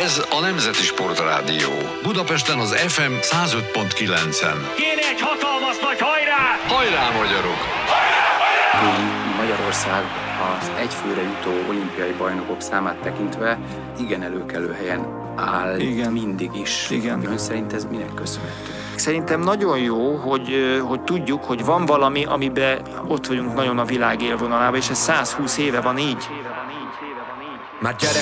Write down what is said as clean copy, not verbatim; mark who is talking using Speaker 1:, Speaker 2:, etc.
Speaker 1: Ez a Nemzeti Sportrádió. Budapesten az FM 105.9-en.
Speaker 2: Kéne egy hatalmas nagy hajrá!
Speaker 1: Hajrá, magyarok!
Speaker 3: Magyarország az egyfőre jutó olimpiai bajnokok számát tekintve igen előkelő helyen áll, igen, mindig is. Igen. Ön szerint ez minek köszönhető?
Speaker 4: Szerintem nagyon jó, hogy tudjuk, hogy van valami, amiben ott vagyunk nagyon a világ élvonalában, és ez 120 éve van így.
Speaker 5: Már